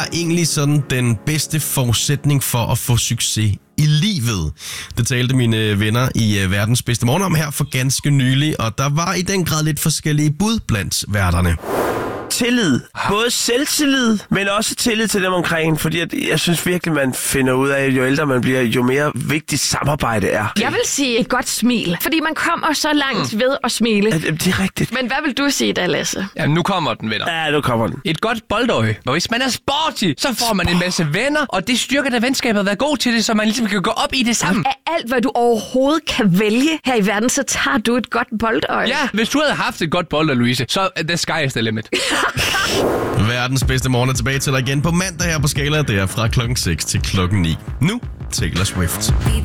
er egentlig sådan den bedste forudsætning for at få succes i livet? Det talte mine venner i Verdens Bedste Morgen om her for ganske nylig, og der var i den grad lidt forskellige bud blandt værterne. Tillid. Både selvtillid, men også tillid til dem omkring. Fordi jeg synes virkelig, man finder ud af, at jo ældre man bliver, jo mere vigtigt samarbejde er. Jeg vil sige et godt smil, fordi man kommer så langt ved at smile. Ja, det er rigtigt. Men hvad vil du sige da, Lasse? Jamen, nu kommer den, venner. Ja, nu kommer den. Et godt boldøje. Og hvis man er sporty, så får man en masse venner, og det styrker da venskabet at være god til det, så man ligesom kan gå op i det sammen. Af alt, hvad du overhovedet kan vælge her i verden, så tager du et godt boldøje. Ja, hvis du havde haft et godt boldøje, Louise, så er the sky is the limit. Verdens Bedste Morgen er tilbage til dig igen på mandag her på Skala. Det er fra klokken 6 til klokken 9. Nu Taylor Swift.